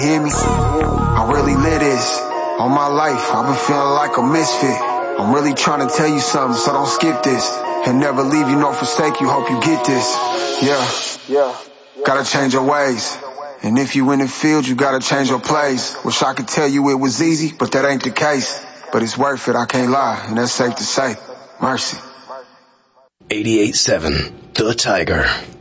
Hear me? I really live this. All my life, I've been feeling like a misfit. I'm really trying to tell you something, so don't skip this. And never leave you nor forsake you, hope you get this. Yeah. Gotta change your ways. And if you in the field, you gotta change your plays. Wish I could tell you it was easy, but that ain't the case. But it's worth it, I can't lie, and that's safe to say. Mercy. 88.7 The Tiger.